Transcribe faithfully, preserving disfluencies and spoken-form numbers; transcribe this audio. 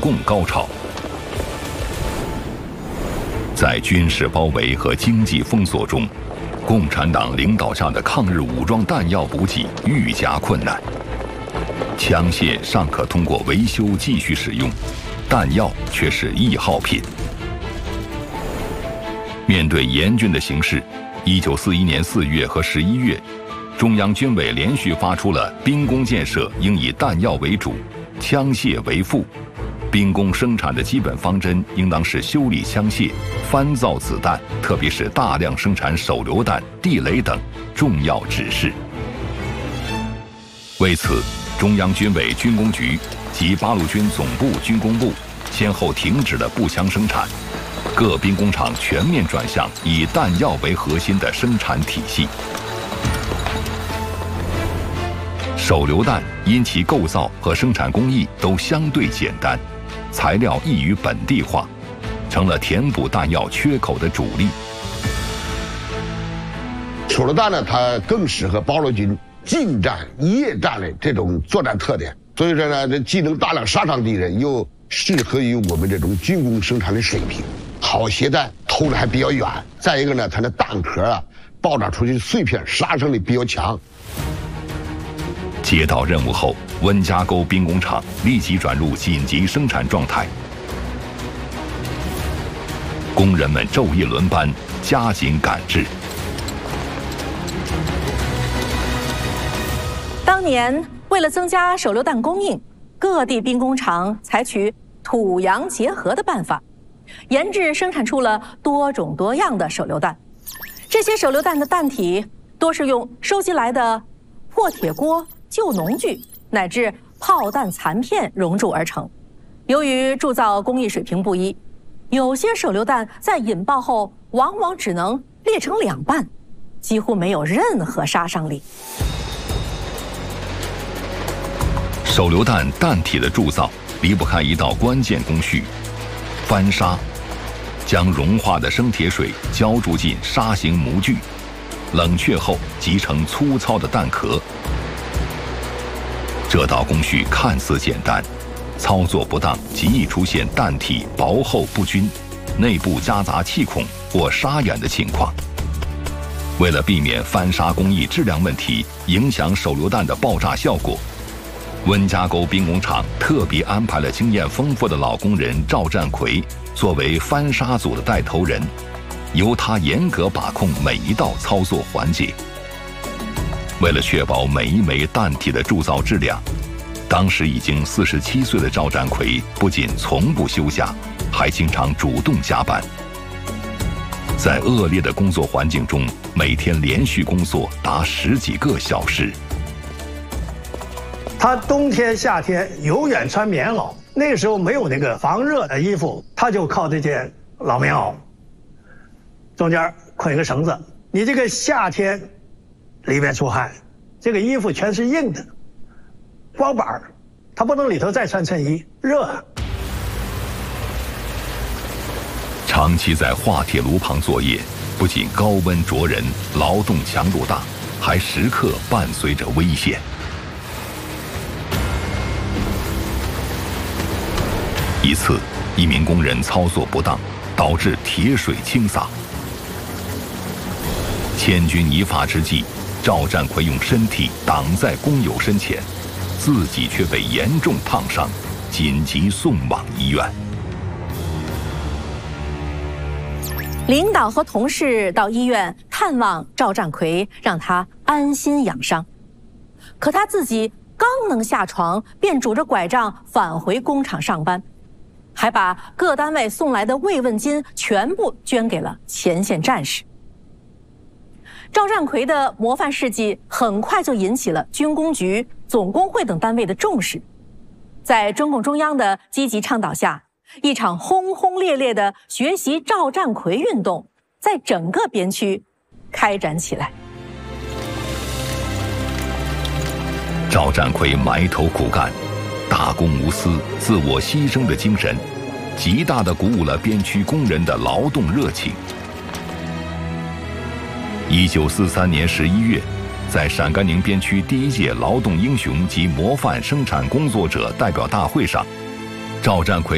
共高潮。在军事包围和经济封锁中，共产党领导下的抗日武装弹药补给愈加困难。枪械尚可通过维修继续使用，弹药却是易耗品。面对严峻的形势，一九四一年四月和十一月，中央军委连续发出了兵工建设应以弹药为主，枪械为辅，兵工生产的基本方针应当是修理枪械、翻造子弹，特别是大量生产手榴弹、地雷等重要指示。为此，中央军委军工局及八路军总部军工部先后停止了步枪生产，各兵工厂全面转向以弹药为核心的生产体系。手榴弹因其构造和生产工艺都相对简单，材料易于本地化，成了填补弹药缺口的主力。 手榴弹呢，它更适合八路军近战、夜战的这种作战特点，所以说呢，这既能大量杀伤敌人，又适合于我们这种军工生产的水平，好携带，投的还比较远。再一个呢，它的弹壳啊，爆炸出去的碎片杀伤力比较强。 接到任务后，温家沟兵工厂立即转入紧急生产状态，工人们昼夜轮班，加紧赶制。 当年为了增加手榴弹供应，各地兵工厂采取土洋结合的办法，研制生产出了多种多样的手榴弹。这些手榴弹的弹体多是用收集来的破铁锅、旧农具乃至炮弹残片熔铸而成。由于铸造工艺水平不一，有些手榴弹在引爆后往往只能裂成两半，几乎没有任何杀伤力。 手榴弹弹体的铸造离不开一道关键工序——翻砂，将融化的生铁水浇注进砂形模具，冷却后集成粗糙的弹壳。这道工序看似简单，操作不当极易出现弹体薄厚不均、内部夹杂气孔或沙眼的情况。为了避免翻砂工艺质量问题影响手榴弹的爆炸效果，温家沟兵工厂特别安排了经验丰富的老工人赵占奎作为翻砂组的带头人，由他严格把控每一道操作环节。为了确保每一枚弹体的铸造质量，当时已经四十七岁的赵占奎不仅从不休假，还经常主动加班。在恶劣的工作环境中，每天连续工作达十几个小时。 他冬天夏天永远穿棉袄，那个时候没有那个防热的衣服，他就靠这件老棉袄，中间捆一个绳子。你这个夏天里面出汗，这个衣服全是硬的，光板儿，他不能里头再穿衬衣，热啊。 长期在化铁炉旁作业，不仅高温灼人，劳动强度大，还时刻伴随着危险。一次，一名工人操作不当，导致铁水倾洒。千钧一发之际，赵占奎用身体挡在工友身前，自己却被严重烫伤，紧急送往医院。 领导和同事到医院探望赵占奎，让他安心养伤。可他自己刚能下床，便拄着拐杖返回工厂上班，还把各单位送来的慰问金全部捐给了前线战士。赵占奎的模范事迹很快就引起了军工局、总工会等单位的重视。在中共中央的积极倡导下，一场轰轰烈烈的学习赵占奎运动在整个边区开展起来。 赵占奎埋头苦干，大公无私、自我牺牲的精神，极大地鼓舞了边区工人的劳动热情。一九四三年十一月，在陕甘宁边区第一届劳动英雄及模范生产工作者代表大会上，赵占奎